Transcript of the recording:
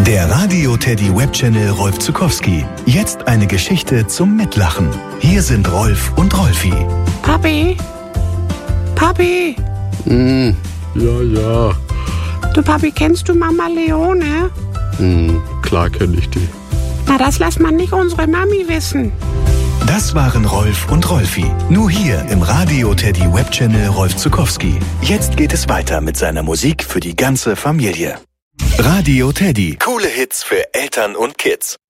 Der Radio Teddy Webchannel Rolf Zuckowski. Jetzt eine Geschichte zum Mitlachen. Hier sind Rolf und Rolfi. Papi? Papi? Ja. Du Papi, kennst du Mama Leone? Klar kenne ich die. Na, das lässt man nicht unsere Mami wissen. Das waren Rolf und Rolfi. Nur hier im Radio Teddy Webchannel Rolf Zuckowski. Jetzt geht es weiter mit seiner Musik für die ganze Familie. Radio Teddy. Coole Hits für Eltern und Kids.